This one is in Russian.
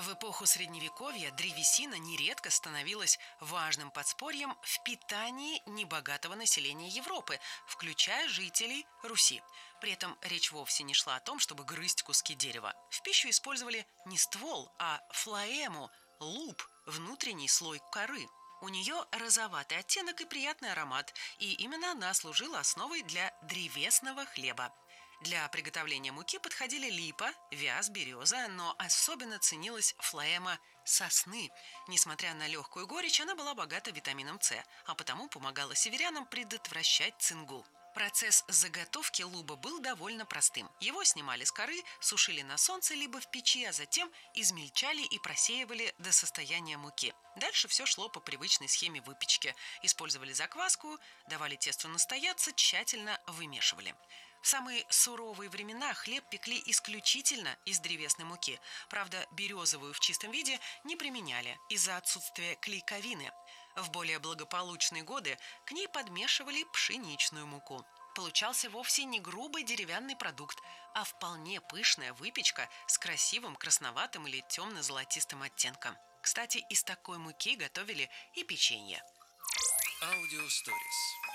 В эпоху Средневековья древесина нередко становилась важным подспорьем в питании небогатого населения Европы, включая жителей Руси. При этом речь вовсе не шла о том, чтобы грызть куски дерева. В пищу использовали не ствол, а флоэму, луб, внутренний слой коры. У нее розоватый оттенок и приятный аромат, и именно она служила основой для древесного хлеба. Для приготовления муки подходили липа, вяз, береза, но особенно ценилась флоэма сосны. Несмотря на легкую горечь, она была богата витамином С, а потому помогала северянам предотвращать цингу. Процесс заготовки луба был довольно простым. Его снимали с коры, сушили на солнце либо в печи, а затем измельчали и просеивали до состояния муки. Дальше все шло по привычной схеме выпечки. Использовали закваску, давали тесту настояться, тщательно вымешивали. В самые суровые времена хлеб пекли исключительно из древесной муки. Правда, березовую в чистом виде не применяли из-за отсутствия клейковины. В более благополучные годы к ней подмешивали пшеничную муку. Получался вовсе не грубый деревянный продукт, а вполне пышная выпечка с красивым красноватым или темно-золотистым оттенком. Кстати, из такой муки готовили и печенье. Аудио Stories.